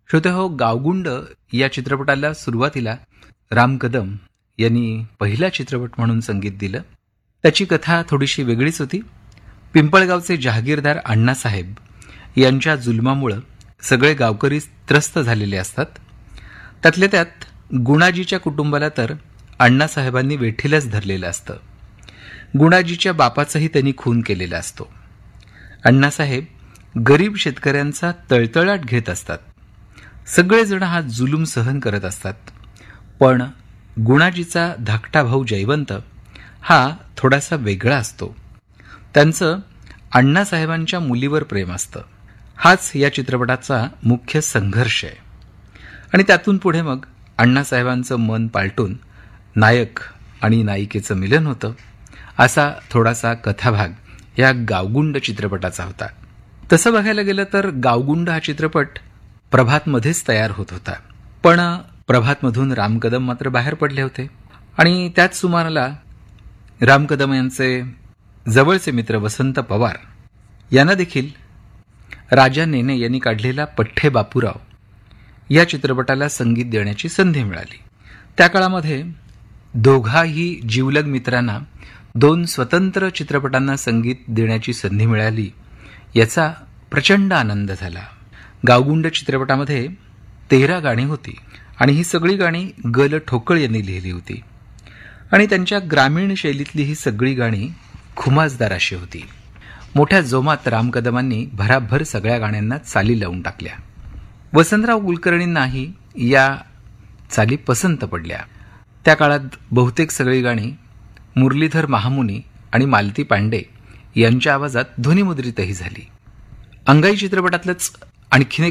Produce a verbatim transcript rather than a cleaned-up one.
श्रोते हो, गावगुंड या चित्रपटाला सुरुवातीला राम कदम यांनी पहिला चित्रपट म्हणून संगीत दिलं. त्याची कथा थोडीशी वेगळीच होती. पिंपळगावचे जहागीरदार अण्णासाहेब यांच्या जुलमामुळं सगळे गावकरी त्रस्त झालेले असतात. त्यातल्या त्यात गुणाजीच्या कुटुंबाला तर अण्णासाहेबांनी वेठीलाच धरलेलं असतं. गुणाजीच्या बापाचाही त्यांनी खून केलेला असतो. अण्णासाहेब गरीब शेतकऱ्यांचा तळतळाट घेत असतात. सगळेजण हा जुलूम सहन करत असतात. पण गुणाजीचा धाकटा भाऊ जयवंत हा थोडासा वेगळा असतो. त्यांचं अण्णासाहेबांच्या मुलीवर प्रेम असतं. हाच या चित्रपटाचा मुख्य संघर्ष आहे. आणि त्यातून पुढे मग अण्णासाहेबांचं मन पालटून नायक आणि नायिकेचं मिलन होतं. असा थोडासा कथाभाग या गावगुंड चित्रपटाचा होता. तसं बघायला गेलं तर गावगुंड हा चित्रपट प्रभातमध्येच तयार होत होता. पण प्रभातमधून राम कदम मात्र बाहेर पडले होते. आणि त्याच सुमाराला राम कदम यांचे जवळचे मित्र वसंत पवार यांना देखील राजा नेने यांनी काढलेला पठ्ठे बापूराव या चित्रपटाला संगीत देण्याची संधी मिळाली. त्या काळामध्ये दोघाही जिवलग मित्रांना दोन स्वतंत्र चित्रपटांना संगीत देण्याची संधी मिळाली, याचा प्रचंड आनंद झाला. गावगुंड चित्रपटामध्ये तेरा गाणी होती आणि ही सगळी गाणी ग ल ठोकळ यांनी लिहिली होती. आणि त्यांच्या ग्रामीण शैलीतली ही सगळी गाणी खुमासदार अशी होती. मोठ्या जोमात राम कदमांनी भराभर सगळ्या गाण्यांना चाली लावून टाकल्या. वसंतराव कुलकर्णींनाही या चाली पसंत पडल्या. त्या काळात बहुतेक सगळी गाणी मुरलीधर महामुनी आणि मालती पांडे यांच्या आवाजात ध्वनिमुद्रितही झाली. अंगाई चित्रपटातलंच आणखीन एक